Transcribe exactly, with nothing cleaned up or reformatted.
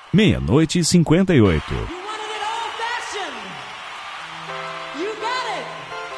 Meia-noite e cinquenta e oito. You wanted it old-fashioned. You got it.